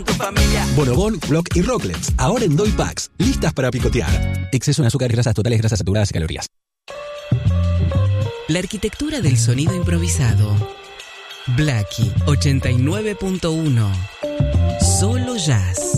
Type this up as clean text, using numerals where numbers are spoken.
Bonobón, Block y Rocklets, ahora en Doy Packs, listas para picotear. Exceso en azúcar, grasas totales, grasas saturadas y calorías. La arquitectura del sonido improvisado. Blackie 89.1. Solo jazz.